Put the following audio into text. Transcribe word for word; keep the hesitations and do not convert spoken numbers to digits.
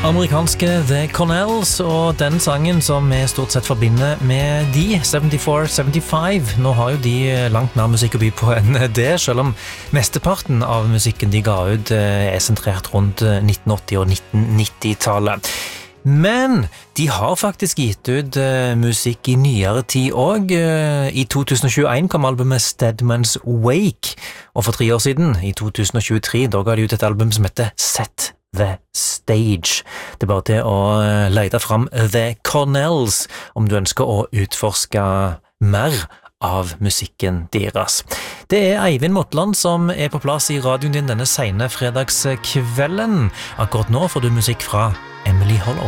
Amerikanske The Cornells, og den sangen som vi stort sett forbinder med de, seventy-four seventy-five. Nå har jo de langt mer musikk å by på enn det, selv om mesteparten av musikken de ga ut er sentrert rundt nitten åtti- og nitten nitti-tallet. Men de har faktisk gitt ut uh, musikk i nyere tid også. Uh, I to tusen og tjueen kom albumet Steadman's Wake, og for tre år siden, i to tusen og tjuetre, da ga de ut et album som heter Set the Stage. Det er bare til å uh, lete fram The Cornells om du ønsker å utforske mer av musikken deres. Det er Eivind Motland som er på plass i radioen din denne sene fredagskvelden. Akkurat nå får du musikk fra Emily Hollow.